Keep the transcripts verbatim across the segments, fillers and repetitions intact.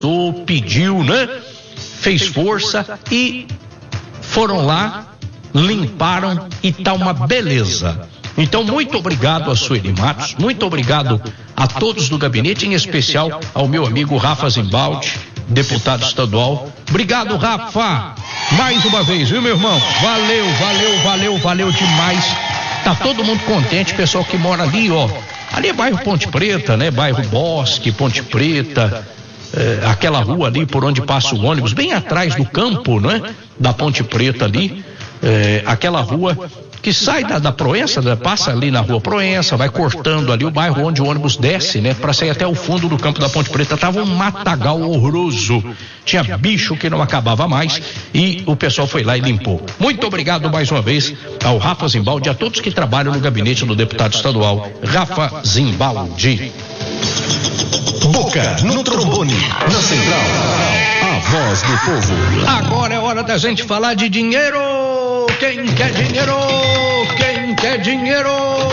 pediu, né? Fez força e foram lá, limparam e tá uma beleza. Então, muito obrigado a Sueli Matos, muito obrigado a todos do gabinete, em especial ao meu amigo Rafa Zimbaldi, deputado estadual. Obrigado, Rafa, mais uma vez, viu, meu irmão? Valeu, valeu, valeu, valeu demais. Tá todo mundo contente, pessoal que mora ali, ó. Ali é bairro Ponte Preta, né? Bairro Bosque, Ponte Preta, é, aquela rua ali por onde passa o ônibus, bem atrás do campo, né? Da Ponte Preta ali, é, aquela rua que sai da, da Proença, né? Passa ali na rua Proença, vai cortando ali o bairro onde o ônibus desce, né? Para sair até o fundo do campo da Ponte Preta. Tava um matagal horroroso, tinha bicho que não acabava mais e o pessoal foi lá e limpou. Muito obrigado mais uma vez ao Rafa Zimbaldi e a todos que trabalham no gabinete do deputado estadual Rafa Zimbaldi. Boca no trombone, na central, a voz do povo. Agora é hora da gente falar de dinheiro. Quem quer dinheiro? Quem quer dinheiro?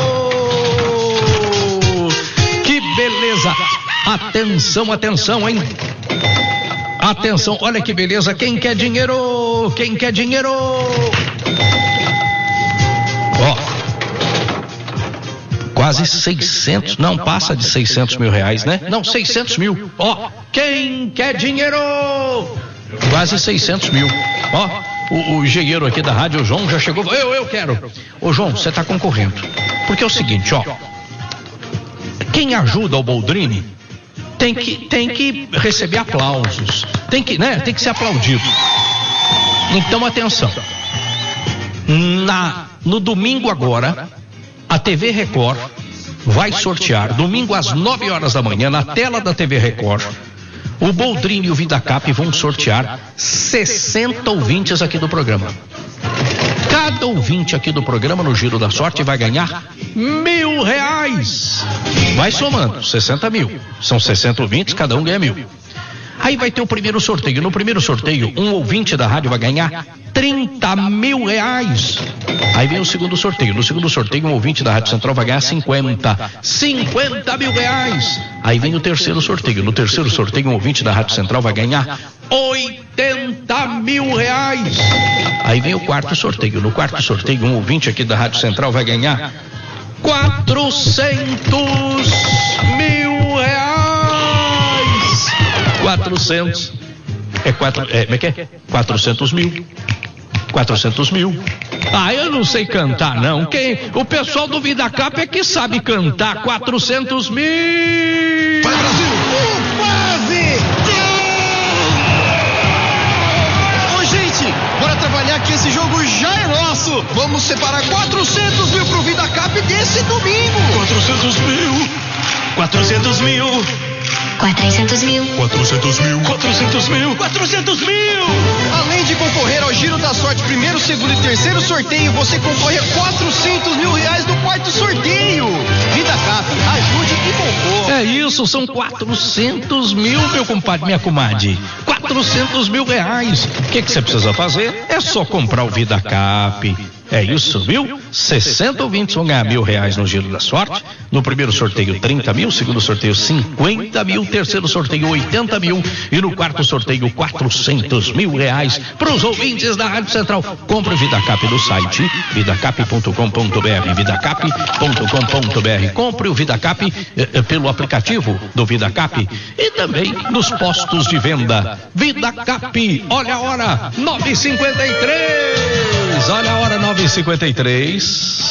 Que beleza! Atenção, atenção, hein? Atenção, olha que beleza. Quem quer dinheiro? Quem quer dinheiro? Ó, quase seiscentos, não passa de seiscentos mil reais, né? Não, seiscentos mil. Ó, quem quer dinheiro? Quase seiscentos mil. Ó, o, o engenheiro aqui da rádio, o João, já chegou. Eu, eu quero. Ô, João, você tá concorrendo. Porque é o seguinte, ó. Quem ajuda o Boldrini tem que, tem que receber aplausos. Tem que, né? Tem que ser aplaudido. Então, atenção. Na, no domingo agora, a T V Record vai sortear, domingo às nove horas da manhã, na tela da T V Record, o Boldrini e o Vidacap vão sortear sessenta ouvintes aqui do programa. Cada ouvinte aqui do programa no Giro da Sorte vai ganhar mil reais. Vai somando, sessenta mil. São sessenta ouvintes, cada um ganha mil. Aí vai ter o primeiro sorteio. No primeiro sorteio, um ouvinte da rádio vai ganhar trinta mil reais. Aí vem o segundo sorteio. No segundo sorteio, um ouvinte da Rádio Central vai ganhar cinquenta. cinquenta mil reais. Aí vem o terceiro sorteio. No terceiro sorteio, um ouvinte da Rádio Central vai ganhar oitenta mil reais. Aí vem o quarto sorteio. No quarto sorteio, um ouvinte aqui da Rádio Central vai ganhar quatrocentos mil reais. quatrocentos. É quatro, é, como é que é? quatrocentos mil. quatrocentos mil. Ah, eu não sei cantar, não. Quem, o pessoal do Vidacap é que sabe cantar. quatrocentos mil. Vai, Brasil! Quase! Ô, gente, bora trabalhar que esse jogo já é nosso. Vamos separar quatrocentos mil pro Vidacap desse domingo. quatrocentos mil. quatrocentos mil. quatrocentos mil. quatrocentos mil. quatrocentos mil. quatrocentos mil! Além de concorrer ao Giro da Sorte, primeiro, segundo e terceiro sorteio, você concorre a quatrocentos mil reais no quarto sorteio. Vidacap, ajude e concorra. É isso, são quatrocentos mil, meu compadre, minha comadre. quatrocentos mil reais. O que que você precisa fazer? É só comprar o Vidacap. É isso, viu? sessenta ouvintes vão ganhar mil reais no Giro da Sorte. No primeiro sorteio, trinta mil. Segundo sorteio, cinquenta mil. Terceiro sorteio, oitenta mil. E no quarto sorteio, quatrocentos mil reais para os ouvintes da Rádio Central. Compre o Vidacap no site vidacap ponto com ponto br. vidacap ponto com ponto br. Compre o Vidacap eh, pelo aplicativo do Vidacap e também nos postos de venda. Vidacap, olha a hora, nove e cinquenta e três. Olha a hora, nove e cinquenta e três.